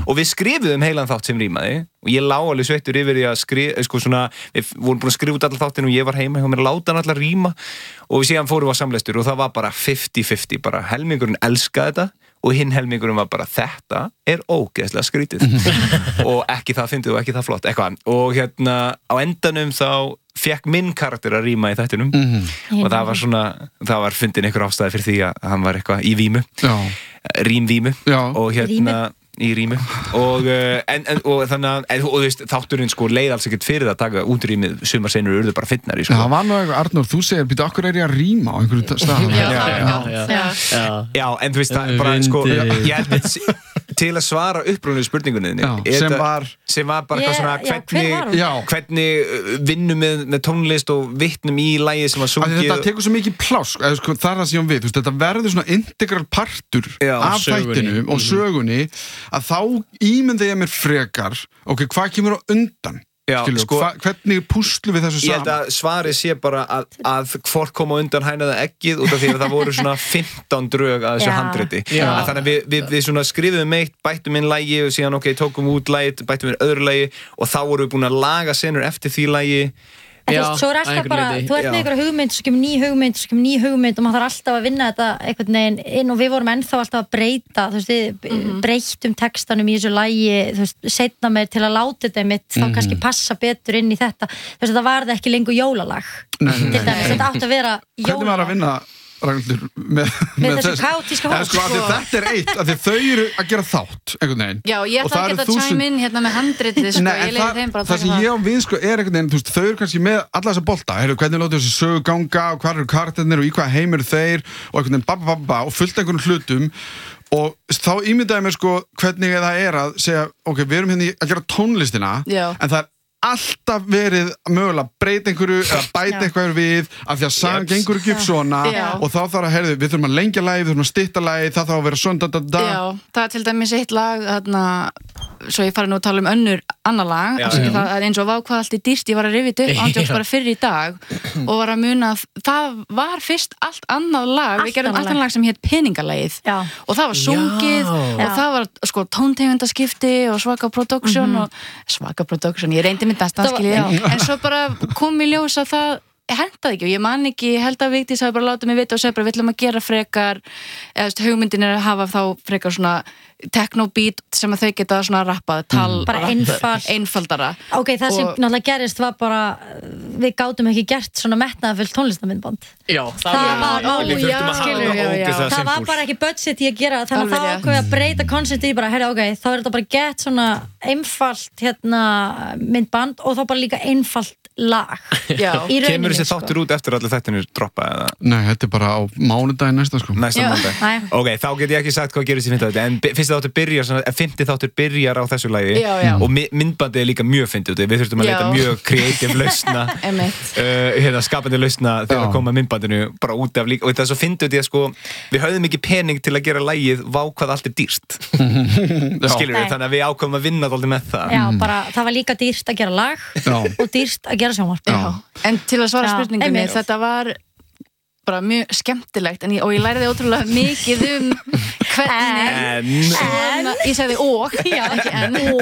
og við skrifuðum heilan þátt sem rímaði og ég lá alveg sveittur yfir því að skrifa sko svona, við vorum búin að skrifa út allar þáttin og ég var heima hjá mér að láta hann allar ríma og við síðan fórum við á samleistur og það var bara 50-50 bara helmingurinn elskaði þetta og hinn helmingurinn var bara þetta ógeðslega skrítið og ekki það fyndið og ekki það flott eitthvað og hérna á endanum þá fekk minn karakter að ríma í þættinum og það var svona, það var fundin einhver ástæði fyrir því að hann var eitthvað í vímu rímvímu og hérna í rímu og þannig að og þú veist, þátturinn sko leið alls ekkert fyrir það að taka út rýmið sumar senur urðu bara fyndnari sko. Það var nú eitthvað, Arnór, þú segir, býtu, okkur ég að ríma á einhverju stað Já, en þú veist, það bara sko, ég held að til að svara upprúnuðu spurningunni sem var bara eitthvað svona hvernig vinnum með tónlist og vitnum í lagið sem var sungið þetta tekur svo mikið pláss, sko, það er það sem við, þetta verður svona integral partur af þættinu og sögunni að þá ímynda ég mér frekar ok, hvað kemur á undan? Skilur, sko, hvernig púslu við þessu saman? Ég held að svarið sé bara að hvort kom á undan hænaða eggið út af því að það voru svona 15 drög að þessu handriti þannig að við svona skrifum eitt, bættum inn lagi og síðan ok, tókum út lagið, bættum inn öðru lagi og þá vorum við búin að laga senur eftir því lagi Svo er alltaf bara, þú ert með einhverja hugmynd svo kemur ný hugmynd og maður þarf alltaf að vinna þetta einhvern veginn inn og við vorum ennþá alltaf að breyta þú veist, við breyttum textanum í þessu lagi þú veist, seinna meir til að láta þetta mitt þá kannski passa betur inn í þetta þú veist, það varði ekki lengur jólalag til dæmis, þetta átti að vera jólalag Hvernig var að vinna Ragnhildur með þessu kaotíska hóp sko, þetta er eitt, af því þau eru að gera þátt einhvern veginn Já, ég ætla ekki að chime in hérna með handritið sko, ég leiði þeim bara að það sem ég á við sko er einhvern veginn, þú veist, þau eru kannski með alla þessa bolta, hvernig lótu þessu sögu ganga og hvað eru karakterinn og í hvað heim eru þeir og einhvern veginn og fullt einhvern hlutum og þá ímyndaði mér sko hvernig það er að segja, ok, við erum hérna að gera tónlistina en það er alltaf verið mögulega að breyta einhverju eða bæta einhverju við af því að sagan gengur ekki upp svona og þá þarf að heyrðu, við þurfum að lengja lagið, við þurfum að stytta lagið, það þarf að vera svona Já, það er til dæmis eitt lag þarna, svo ég fari nú að tala um annað lag, það er eins og vákvað allt í dýrt, ég var að rifja upp ándjóks bara fyrir í dag og var að muna að það var fyrst allt annað lag, við gerum allt annað lag sem hétt Peningalagið og það var sungið og það var sko tóntegundaskipti og svaka production, ég reyndi en svo bara kom í ljós að það hendaði ekki og ég man ekki, ég held að Vigdís hafi bara látið mig vita og segja bara við ætlum að gera frekar eða hugmyndin er að hafa þá frekar svona techno-beat sem að þau geta svona rappað bara einfaldara ok, það sem náttúrulega gerist var bara við gátum ekki gert svona metnaðarfullt tónlistarmyndband það var bara ekki budget í að gera þannig að þá ákveði að breyta konceptið í bara, herra ok, þá er þetta bara gett svona einfalt myndband og þá bara líka einfalt lag Kemur þessi þáttur út eftir allir þættinir droppa eða? Nei, þetta er bara á mánudaginn næsta sko Næsta mánudag Ok, þá get ég ekki sagt hvað gerist í fimmta þáttur en fyrsti þáttur byrjar, fimmti þáttur byrjar á þessu lagi og myndbandið er líka mjög fyndið við þurftum að leita mjög kreatív lausna skapandi lausna þegar að koma myndbandinu bara út af líka og þetta er svo fyndið því að sko við höfðum ekki pening til að gera lagið hvað allt er dýrt skilur við, þannig að við ákveðum að vinna dálítið með það bara það var líka dýrt að gera lag og dýrt að gera sjónvarp En til að svara spurningunni, þetta var bara mjög skemmtilegt og ég læriði ótrúlega mikið hvernig ég sagði ekki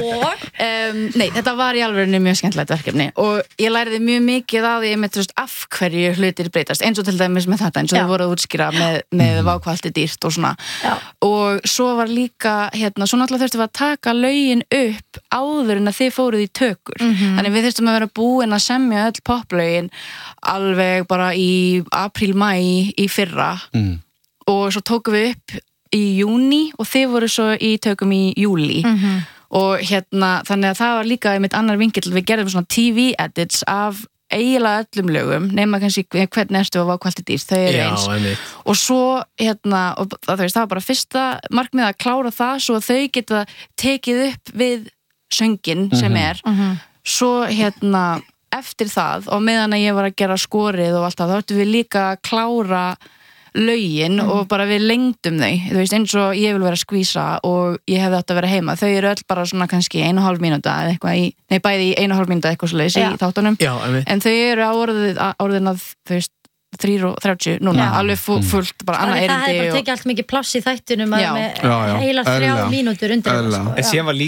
nei, þetta var í alvörunni mjög skemmtilegt verkefni og ég læriði mjög mikið á því af hverju hlutir breytast eins og til dæmis með þetta, eins og þau voru að útskýra með vákvalti dýrt og svona og svo var líka svo náttúrulega þurftum við að taka lögin upp áður en að þið fóruð í tökur þannig við þurftum að vera búin að semja öll poplögin alveg bara í apríl-maí í fyrra og svo tókum við upp í júní og þið voru svo í tökum í júlí og þannig að það var líka einmitt annar vinkill, við gerðum svona TV edits af eiginlega öllum lögum nema kannski hvernig erstu og vákvalti dýrt þau eru eins og svo og það var bara fyrsta markmið að klára það svo að þau geta tekið upp við söngin sem er svo eftir það og meðan að ég var að gera skorið og allt það, þá ættum við líka að klára lögin og bara við lengdum þau, þú veist, eins og ég vil vera að skvísa og ég hefði átt að vera heima þau eru öll bara svona kannski 1,5 mínúta eða eitthvað bæði í 1,5 mínúta eitthvað svoleiðis í þáttunum, en þau eru á orðin að, þú veist 3:30 núna, alveg fullt bara annað erindi það hefði bara tekið allt mikið pláss í þættunum með heila 3 mínútur undir en síðan var líka